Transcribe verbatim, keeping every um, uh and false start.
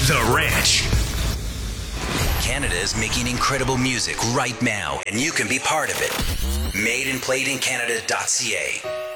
The Ranch. Canada is making incredible music right now, and you can be part of it. made and played in canada dot c a